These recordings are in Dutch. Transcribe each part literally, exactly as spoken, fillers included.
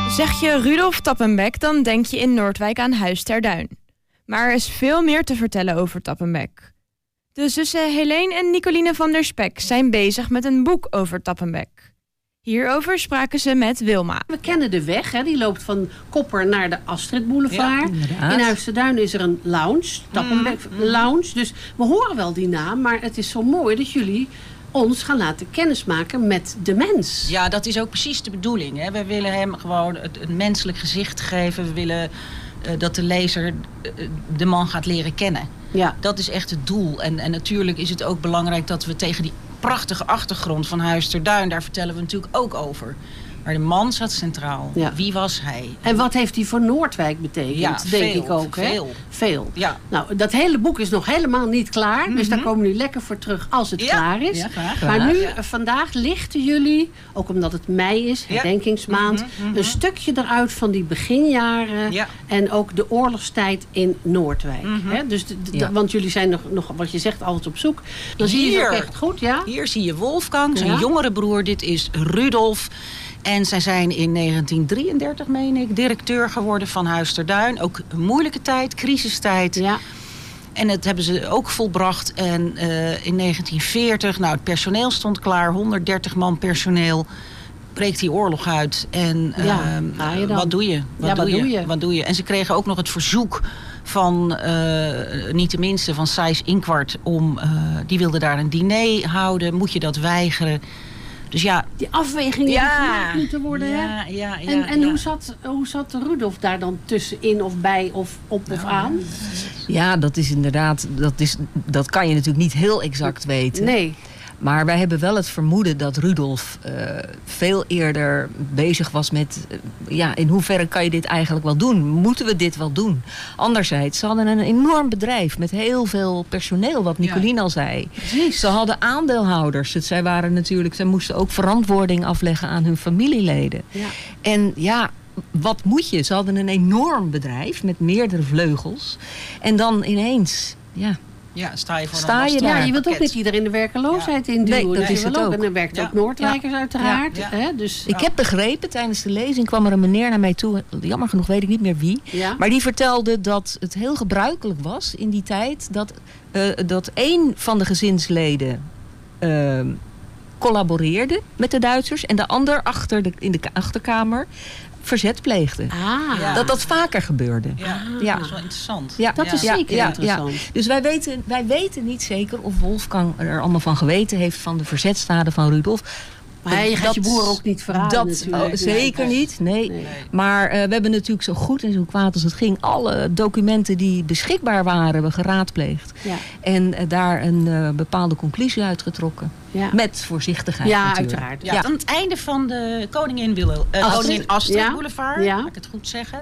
Zeg je Rudolf Tappenbeck, dan denk je in Noordwijk aan Huis ter Duin. Maar er is veel meer te vertellen over Tappenbeck. De zussen Helene en Nicoline van der Spek zijn bezig met een boek over Tappenbeck. Hierover spraken ze met Wilma. We kennen de weg, hè? Die loopt van Kopper naar de Astrid Boulevard. Ja, in Huis ter Duin is er een lounge, Tappenbeck mm. Lounge. Dus we horen wel die naam, maar het is zo mooi dat jullie ons gaan laten kennismaken met de mens. Ja, dat is ook precies de bedoeling. Hè. We willen hem gewoon het, een menselijk gezicht geven. We willen uh, dat de lezer uh, de man gaat leren kennen. Ja. Dat is echt het doel. En, en natuurlijk is het ook belangrijk dat we tegen die prachtige achtergrond van Huis ter Duin, daar vertellen we natuurlijk ook over. Maar de man zat centraal. Ja. Wie was hij? En wat heeft hij voor Noordwijk betekend, Ja, denk veel, ik ook. Hè? Veel. Veel. Ja. Nou, dat hele boek is nog helemaal niet klaar. Mm-hmm. Dus daar komen we nu lekker voor terug als het Ja. klaar is. Ja, graag. Maar Graag. nu, Ja. vandaag lichten jullie, ook omdat het mei is, Ja. herdenkingsmaand, Mm-hmm, mm-hmm. een stukje eruit van die beginjaren. Ja. En ook de oorlogstijd in Noordwijk. Mm-hmm. Hè? Dus de, de- Ja. Want jullie zijn nog, nog, wat je zegt, altijd op zoek. Dan zie je ze Hier. ook echt goed, ja? Hier zie je Wolfgang, zijn Ja. jongere broer. Dit is Rudolf. En zij zijn in negentien drieëndertig, meen ik, directeur geworden van Huis ter Duin. Ook een moeilijke tijd, crisistijd. Ja. En dat hebben ze ook volbracht. En uh, in negentien veertig, nou het personeel stond klaar. honderddertig man personeel. Breekt die oorlog uit. En uh, Ja, ga je dan? wat doe je? Wat, Ja, doe, wat je? doe je? Wat doe je? En ze kregen ook nog het verzoek van, uh, niet de minste, van Sijs Inkwart. Om, uh, die wilde daar een diner houden. Moet je dat weigeren? Dus ja, Die afwegingen Ja. die gemaakt moeten worden. Hè? ja, ja, ja, En, en ja. hoe, zat, hoe zat Rudolf daar dan tussenin of bij of op of aan? Ja, dat is inderdaad, dat, is, dat kan je natuurlijk niet heel exact weten. Nee. Maar wij hebben wel het vermoeden dat Rudolf uh, veel eerder bezig was met, uh, ja, in hoeverre kan je dit eigenlijk wel doen? Moeten we dit wel doen? Anderzijds, ze hadden een enorm bedrijf met heel veel personeel, wat Nicoline ja. al zei. Precies. Ze hadden aandeelhouders. Het, zij waren natuurlijk, zij moesten ook verantwoording afleggen aan hun familieleden. Ja. En ja, wat moet je? Ze hadden een enorm bedrijf met meerdere vleugels. En dan ineens, ja. Ja, sta je voor Sta een je daar? Ja, je wilt ook pakket. niet iedereen de werkeloosheid Ja. induwen. Nee, dat Dus is je het wil ook. En er werkt Ja. ook Noordwijkers uiteraard. Ja. Hè? Dus, Ik heb begrepen, tijdens de lezing kwam er een meneer naar mij toe. Jammer genoeg weet ik niet meer wie. ja. Maar die vertelde dat het heel gebruikelijk was in die tijd dat, uh, dat één van de gezinsleden uh, collaboreerde met de Duitsers en de ander achter de, in de achterkamer verzet pleegde. Ah, Ja. Dat dat vaker gebeurde. Ja, Ja. dat is wel interessant. Ja. dat is Ja. zeker Ja, interessant. ja. Dus wij weten, wij weten niet zeker of Wolfgang er allemaal van geweten heeft van de verzetstaden van Rudolf. Maar je gaat Dat- je broer ook niet verraden Dat natuurlijk. oh, zeker Nee. niet, nee. Nee. Maar uh, we hebben natuurlijk zo goed en zo kwaad als het ging alle documenten die beschikbaar waren we geraadpleegd. Ja. En uh, daar een uh, bepaalde conclusie uitgetrokken. Ja. Met voorzichtigheid Ja, natuurlijk. uiteraard. Ja, Ja. Aan het einde van de Koningin, Willem, uh, Astrid. Koningin Astrid Ja. Boulevard, Ja. mag ik het goed zeggen.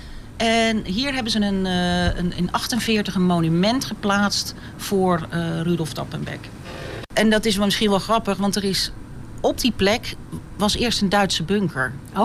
En hier hebben ze een, uh, een, in achtenveertig een monument geplaatst voor uh, Rudolf Tappenbeck. En dat is wel misschien wel grappig, want er is op die plek was eerst een Duitse bunker.